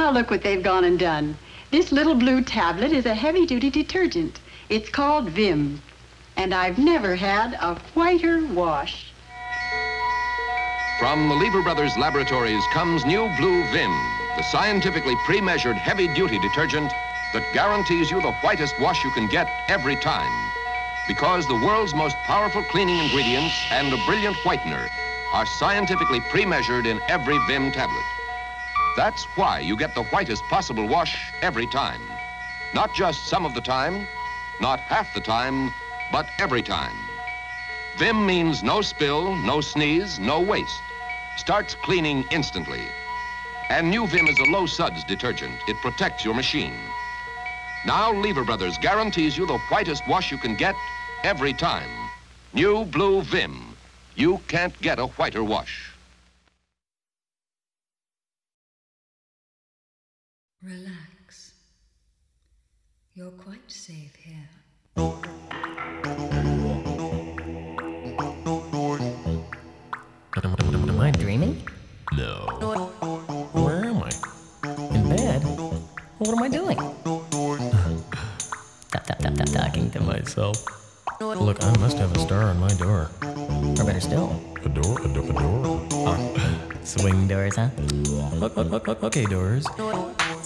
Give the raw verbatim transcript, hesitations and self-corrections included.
Now look what they've gone and done. This little blue tablet is a heavy-duty detergent. It's called Vim. And I've never had a whiter wash. From the Lever Brothers laboratories comes new Blue Vim, the scientifically pre-measured heavy-duty detergent that guarantees you the whitest wash you can get every time. Because the world's most powerful cleaning ingredients and a brilliant whitener are scientifically pre-measured in every Vim tablet. That's why you get the whitest possible wash every time. Not just some of the time, not half the time, but every time. Vim means no spill, no sneeze, no waste. Starts cleaning instantly. And new Vim is a low suds detergent. It protects your machine. Now Lever Brothers guarantees you the whitest wash you can get every time. New Blue Vim. You can't get a whiter wash. Relax. You're quite safe here. Am I dreaming? No. Where am I? In bed? What am I doing? Tap, tap, tap, tap, talking to myself. Look, I must have a star on my door. Or better still, A door? A, do- a door? oh, swing doors, huh? O- o- o- Okay, doors.